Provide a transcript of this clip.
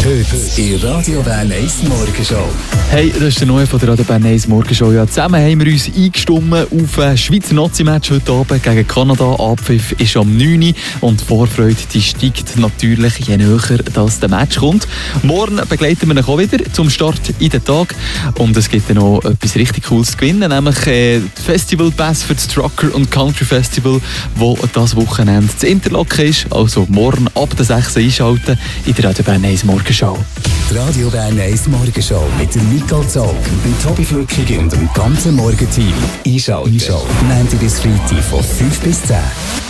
Heute in Radio Bern 1 Morgenshow. Hey, das ist der Neue von der Radio Bern 1 Morgenshow. Ja, zusammen haben wir uns eingestimmt auf ein Schweizer Nazi-Match heute Abend gegen Kanada. Abpfiff ist am 9 Uhr und die Vorfreude die steigt natürlich, je näher das der Match kommt. Morgen begleiten wir euch auch wieder zum Start in den Tag. Und es gibt dann noch etwas richtig Cooles zu gewinnen, nämlich die Festival Pass für das Trucker und Country Festival, wo das Wochenende zu Interlaken ist. Also morgen ab der 6 Uhr einschalten in der Radio Bern 1 Morgenshow. Die Radio Bern 1 Morgenshow mit dem Nicole Zog, dem Tobi Flückig und dem ganzen Morgenteam. Einschalten. Montag bis Freitag von 5 bis 10.